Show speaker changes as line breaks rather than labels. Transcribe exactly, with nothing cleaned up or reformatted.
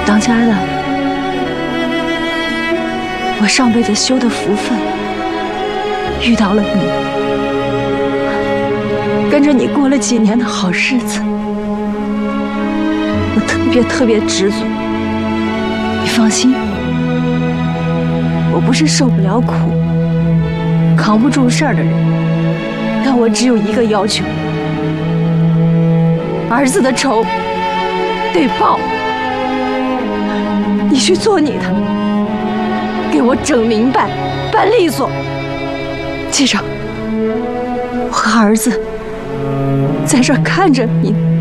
当家的，我上辈子修的福分遇到了你，跟着你过了几年的好日子，我特别特别知足。你放心，我不是受不了苦、扛不住事儿的人，但我只有一个要求：儿子的仇得报。你去做你的，给我整明白、办利索。记着，我和儿子在这儿看着你。